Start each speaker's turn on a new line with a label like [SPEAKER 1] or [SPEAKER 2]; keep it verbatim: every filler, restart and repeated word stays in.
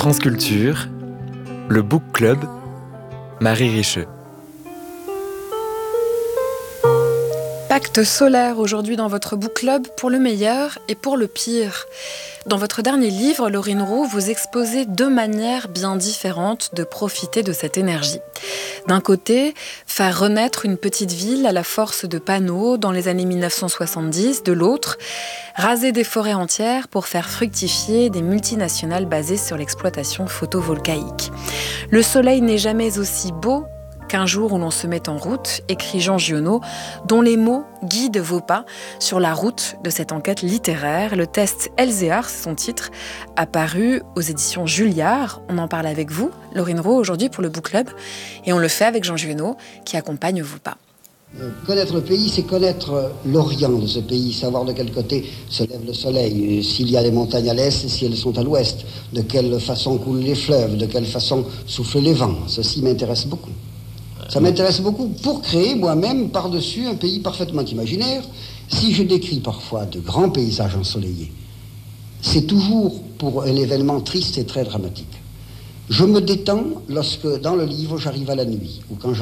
[SPEAKER 1] France Culture, le Book Club, Marie Richeux.
[SPEAKER 2] Pacte solaire aujourd'hui dans votre book club pour le meilleur et pour le pire. Dans votre dernier livre, Laurine Roux, vous exposez deux manières bien différentes de profiter de cette énergie. D'un côté, faire renaître une petite ville à la force de panneaux dans les années mille neuf cent soixante-dix. De l'autre, raser des forêts entières pour faire fructifier des multinationales basées sur l'exploitation photovoltaïque. Le soleil n'est jamais aussi beau qu'un jour où l'on se met en route, écrit Jean Giono, dont les mots guident vos pas sur la route de cette enquête littéraire. Le test Elzéar, c'est son titre, apparu aux éditions Julliard. On en parle avec vous, Laurine Roux, aujourd'hui pour le Book Club. Et on le fait avec Jean Giono, qui accompagne vos pas.
[SPEAKER 3] Euh, connaître le pays, c'est connaître l'orient de ce pays, savoir de quel côté se lève le soleil, euh, s'il y a des montagnes à l'est et si elles sont à l'ouest, de quelle façon coulent les fleuves, de quelle façon soufflent les vents. Ceci m'intéresse beaucoup. Ça m'intéresse beaucoup pour créer moi-même par-dessus un pays parfaitement imaginaire. Si je décris parfois de grands paysages ensoleillés, c'est toujours pour un événement triste et très dramatique. Je me détends lorsque, dans le livre, j'arrive à la nuit, ou quand